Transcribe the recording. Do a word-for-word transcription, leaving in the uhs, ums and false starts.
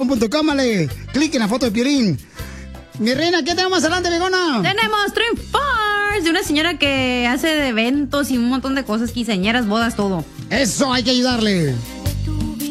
piolín.com punto com, dale clic en la foto de Piolín. Mi reina, ¿qué tenemos adelante, Vigona? Tenemos triunfars de una señora que hace de eventos y un montón de cosas, quinceañeras, bodas, todo. Eso, hay que ayudarle.